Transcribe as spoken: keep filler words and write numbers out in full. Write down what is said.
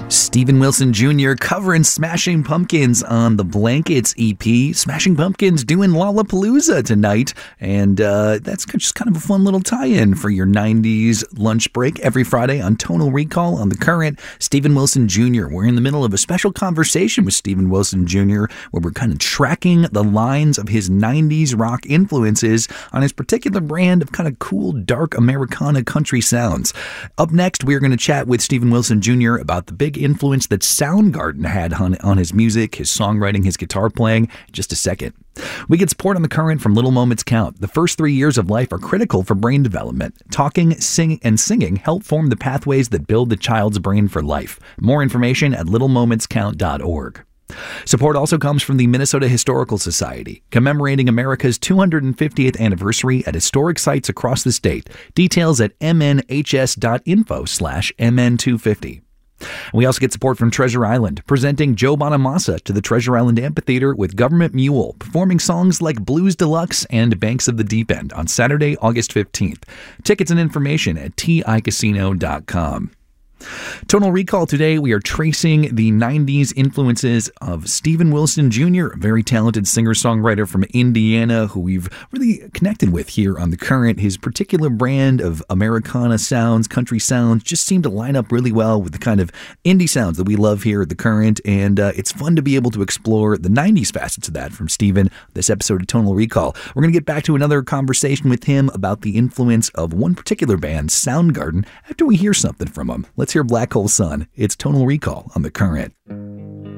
Steven Wilson Junior covering Smashing Pumpkins on the Blankets E P. Smashing Pumpkins doing Lollapalooza tonight, and uh, that's just kind of a fun little tie-in for your nineties lunch break every Friday on Tonal Recall on The Current. Steven Wilson Junior We're in the middle of a special conversation with Steven Wilson Junior where we're kind of tracking the lines of his nineties rock influences on his particular brand of kind of cool, dark Americana country sounds. Up next, we're going to chat with Steven Wilson Junior about the big influence that Soundgarden had on, on his music, his songwriting, his guitar playing. In just a second. We get support on The Current from Little Moments Count. The first three years of life are critical for brain development. Talking, singing, and singing help form the pathways that build the child's brain for life. More information at little moments count dot org. Support also comes from the Minnesota Historical Society, commemorating America's two hundred fiftieth anniversary at historic sites across the state. Details at m n h s dot info slash m n two fifty. We also get support from Treasure Island, presenting Joe Bonamassa to the Treasure Island Amphitheater with Government Mule, performing songs like Blues Deluxe and Banks of the Deep End on Saturday, August fifteenth. Tickets and information at t i casino dot com. Tonal Recall today, we are tracing the nineties influences of Steven Wilson Junior, a very talented singer-songwriter from Indiana who we've really connected with here on The Current. His particular brand of Americana sounds, country sounds, just seem to line up really well with the kind of indie sounds that we love here at The Current, and uh, it's fun to be able to explore the nineties facets of that from Steven this episode of Tonal Recall. We're going to get back to another conversation with him about the influence of one particular band, Soundgarden, after we hear something from him. Let's hear Black Hole Sun. It's Tonal Recall on The Current.